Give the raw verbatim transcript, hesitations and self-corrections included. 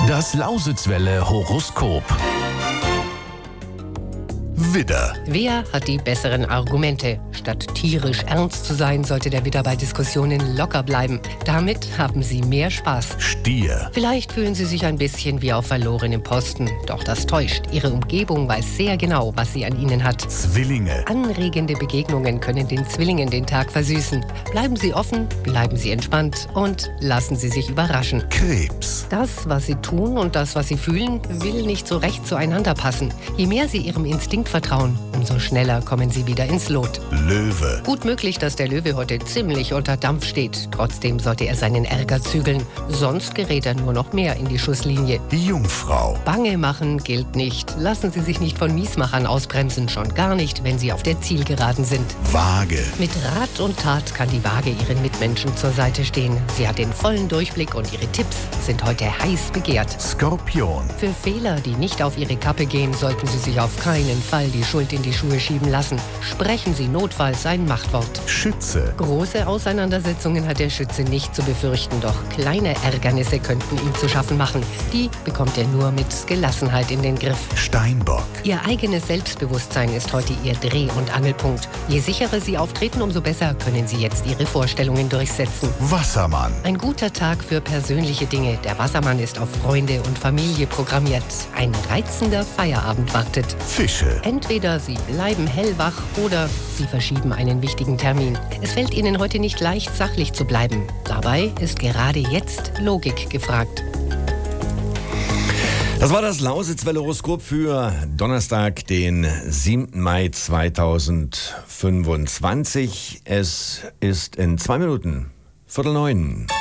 Das Lausitzwelle Horoskop. Widder. Wer hat die besseren Argumente? Statt tierisch ernst zu sein, sollte der Widder bei Diskussionen locker bleiben. Damit haben Sie mehr Spaß. Stier. Vielleicht fühlen Sie sich ein bisschen wie auf verlorenem Posten. Doch das täuscht. Ihre Umgebung weiß sehr genau, was sie an Ihnen hat. Zwillinge. Anregende Begegnungen können den Zwillingen den Tag versüßen. Bleiben Sie offen, bleiben Sie entspannt und lassen Sie sich überraschen. Krebs. Das, was Sie tun und das, was Sie fühlen, will nicht so recht zueinander passen. Je mehr Sie Ihrem Instinkt vertrauen, umso schneller kommen Sie wieder ins Lot. Löwe. Gut möglich, dass der Löwe heute ziemlich unter Dampf steht. Trotzdem sollte er seinen Ärger zügeln. Sonst gerät er nur noch mehr in die Schusslinie. Jungfrau. Bange machen gilt nicht. Lassen Sie sich nicht von Miesmachern ausbremsen. Schon gar nicht, wenn Sie auf der Zielgeraden sind. Waage. Mit Rat und Tat kann die Waage ihren Mitmenschen zur Seite stehen. Sie hat den vollen Durchblick und ihre Tipps sind heute heiß begehrt. Skorpion. Für Fehler, die nicht auf Ihre Kappe gehen, sollten Sie sich auf keinen Fall die Schuld in die Schuhe schieben lassen. Sprechen Sie notfalls ein Machtwort. Schütze. Große Auseinandersetzungen hat der Schütze nicht zu befürchten, doch kleine Ärgernisse könnten ihm zu schaffen machen. Die bekommt er nur mit Gelassenheit in den Griff. Steinbock. Ihr eigenes Selbstbewusstsein ist heute Ihr Dreh- und Angelpunkt. Je sicherer Sie auftreten, umso besser können Sie jetzt Ihre Vorstellungen durchsetzen. Wassermann. Ein guter Tag für persönliche Dinge. Der Wassermann ist auf Freunde und Familie programmiert. Ein reizender Feierabend wartet. Fische. Entweder Sie bleiben hellwach oder Sie verschieben einen wichtigen Termin. Es fällt Ihnen heute nicht leicht, sachlich zu bleiben. Dabei ist gerade jetzt Logik gefragt. Das war das Lausitzwelle-Horoskop für Donnerstag, den siebten Mai zweitausendfünfundzwanzig. Es ist in zwei Minuten, Viertel neun.